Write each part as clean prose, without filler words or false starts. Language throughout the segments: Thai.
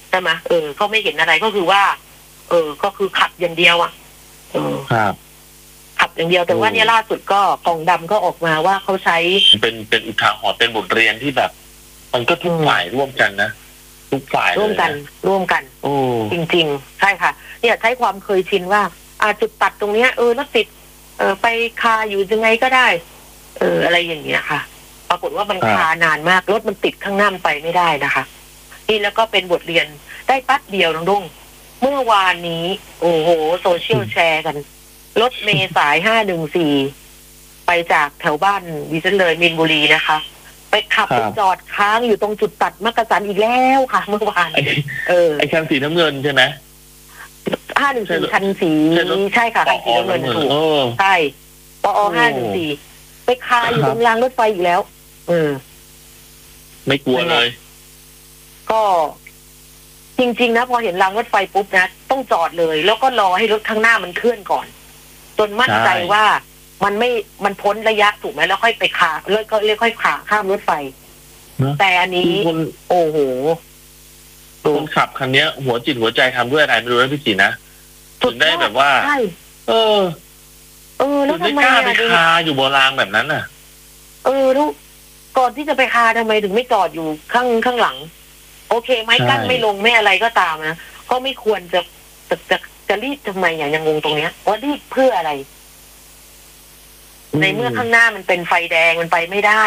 ใช่ไหมก็ไม่เห็นอะไรก็คือว่า ก็คือขับอย่างเดียวอ่ะครับขับอย่างเดียวแต่ว่าเนี่ยล่าสุดก็กล่องดำก็ออกมาว่าเขาใช้เป็นอุทาหรณ์เป็นบทเรียนที่แบบ มันก็ทุกฝ่ายร่วมกันนะทุกฝ่ายร่วมกันจริงๆใช่ค่ะเนี่ยใช้ความเคยชินว่าจุดตัดตรงเนี้ยรถติดไปคาอยู่ยังไงก็ได้อะไรอย่างเงี้ยค่ะปรากฏว่ามันคานานมากรถมันติดข้างหน้าไปไม่ได้นะคะนี่แล้วก็เป็นบทเรียนได้ปั๊บเดียวน้องดุ้งเมื่อวานนี้โอ้โหโซเชียลแชร์กันรถเมล์สาย514ไปจากแถวบ้านดิฉันเลยมีนบุรีนะคะไปขับไปจอดค้างอยู่ตรงจุดตัดมักกะสันอีกแล้วค่ะเมื่อวานไอ้คันสีน้ำเงินใช่ไหม 514คันสีใช่ค่ะคันสีน้ำเงินถูกใช่ปอ514ไปคาอยู่ตรงรางรถไฟอีกแล้วไม่กลัวเลยก็จริงๆนะพอเห็นรางรถไฟปุ๊บนะต้องจอดเลยแล้วก็รอให้รถข้างหน้ามันเคลื่อนก่อนจนมั่นใจว่ามันพ้นระยะถูกไหมแล้วค่อยไปคาแล้วก็ค่อยขาข้ามรถไฟแต่อันนี้โอ้โหคนขับคันนี้หัวจิตหัวใจทำด้วยอะไรไม่รู้นะพี่จีนะถึงได้แบบว่าแล้วทำไมไปคาอยู่บนรางแบบนั้นน่ะลูกก่อนที่จะไปคาทำไมถึงไม่จอดอยู่ข้างหลังโอเคไม้กั้นไม่ลงไม่อะไรก็ตามนะก็ไม่ควรจะรีบทำไมอย่างยังงงตรงเนี้ยว่ารีบเพื่ออะไรในเมื่อข้างหน้ามันเป็นไฟแดงมันไปไม่ได้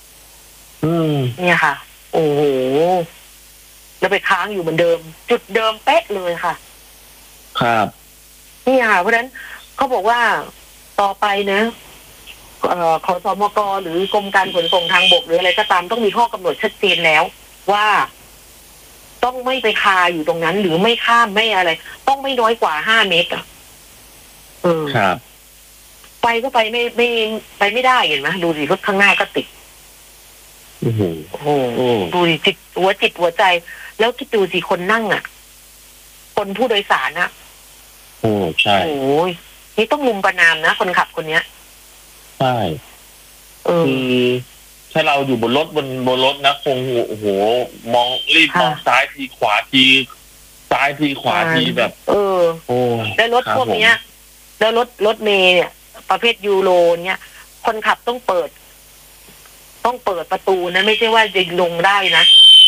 เนี่ยค่ะโอ้โหแล้วไปค้างอยู่เหมือนเดิมจุดเดิมเป๊ะเลยค่ะครับนี่ค่ะเพราะฉะนั้นเขาบอกว่าต่อไปนะขสมกหรือกรมการขนส่งทางบกหรืออะไรก็ตามต้องมีข้อกำหนดชัดเจนแล้วว่าต้องไม่ไปคาอยู่ตรงนั้นหรือไม่ข้ามไม่อะไรต้องไม่น้อยกว่า5 เมตรครับไปก็ไปไม่ได้เห็นไหมดูสิรถข้างหน้าก็ติดโอ้โหดูสิจิตหัวใจแล้วคิดดูสิคนนั่งคนผู้โดยสารใช่โอ้ยนี่ต้องมุมประนามนะคนขับคนเนี้ยใช่คือถ้าเราอยู่บนรถนะคงโอ้โหมองรีบมองซ้ายทีขวาทีซ้ายทีขวาทีแบบแล้วรถพวกเนี้ยแล้วรถเมล์เนี่ยประเภทยูโรเนี่ยคนขับต้องเปิดประตูนะไม่ใช่ว่าจะลงได้นะ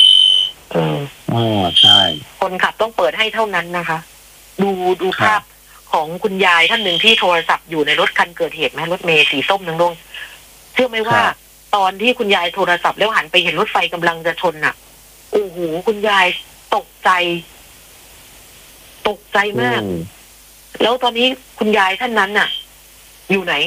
ใช่คนขับต้องเปิดให้เท่านั้นนะคะดูภาพของคุณยายท่านหนึ่งที่โทรศัพท์อยู่ในรถคันเกิดเหตุไหมรถเมล์สีส้มนังดงเชื่อไหมว่าตอนที่คุณยายโทรศัพท์แล้วหันไปเห็นรถไฟกำลังจะชนโอ้โหคุณยายตกใจมากแล้วตอนนี้คุณยายท่านนั้นอยู่ไหน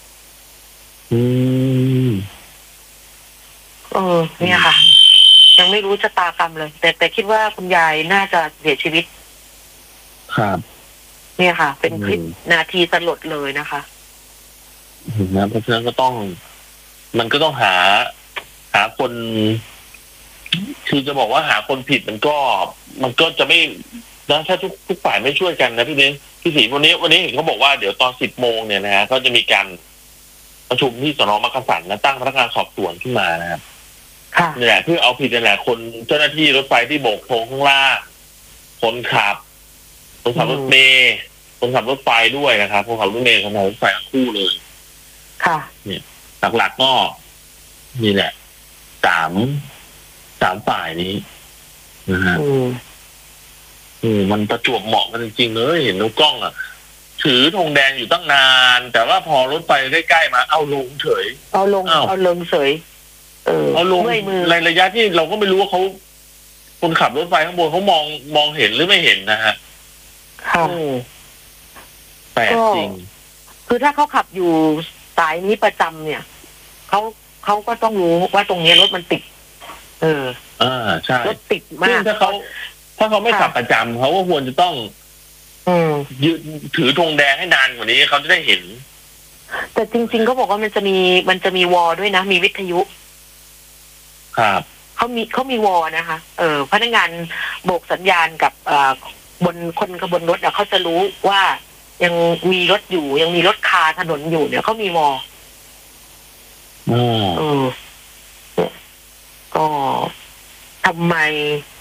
เนี่ยค่ะยังไม่รู้ชะตากรรมเลยแต่คิดว่าคุณยายน่าจะเสียชีวิตครับเนี่ยค่ะเป็นคลิปนาทีสลดเลยนะคะนะเพราะฉะนั้นก็ต้องมันก็ต้องหาคนคือจะบอกว่าหาคนผิดมันก็จะไม่นะถ้าทุกฝ่ายไม่ช่วยกันนะพี่ศรีวันนี้เห็นเขาบอกว่าเดี๋ยวตอน10 โมงเนี่ยนะฮะก็จะมีการประชุมที่สน.มักกะสันและตั้งพนักงานสอบสวนขึ้นมานะครับนี่แหละเพื่อเอาผิดนี่แหละคนเจ้าหน้าที่รถไฟที่โบกโทงข้างล่างคนขับรถเมล์คนขับรถไฟด้วยนะครับคนขับรถเมล์คนขับรถไฟทั้งคู่เลยค่ะเนี่ยหลักๆก็นี่แหละ3 ฝ่ายนี้นะฮะมันประจวบเหมาะกันจริงๆเลยเห็นนกกล้องถือธงแดงอยู่ตั้งนานแต่ว่าพอรถไฟใกล้ๆมาเอาลงเฉยเอาลงเฉยเอาลงในระยะที่เราก็ไม่รู้ว่าเขาคนขับรถไฟข้างบนเขามองเห็นหรือไม่เห็นนะฮะค่ะแปลกจริงคือถ้าเขาขับอยู่สายนี้ประจำเนี่ยเขาก็ต้องรู้ว่าตรงนี้รถมันติดใช่รถติดมากถ้าเขาไม่ขับประจำเขาก็ควรจะต้องยืนถือธงแดงให้นานกว่านี้เขาจะได้เห็นแต่จริงๆเขาบอกว่ามันจะมีวอลด้วยนะมีวิทยุครับเขามีวอลนะคะพนักงานโบกสัญญาณกับบนคนขบวนรถเขาจะรู้ว่ายังมีรถอยู่ยังมีรถคาถนนอยู่เนี่ยเขามีวอลก็ทำไม